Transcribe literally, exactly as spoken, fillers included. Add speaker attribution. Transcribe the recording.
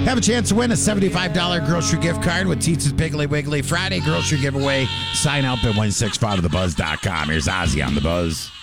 Speaker 1: Have a chance to win a seventy-five dollars grocery gift card with Teetz's Piggly Wiggly Friday grocery giveaway. Sign up at one six five the buzz dot com. Here's Ozzy on the Buzz.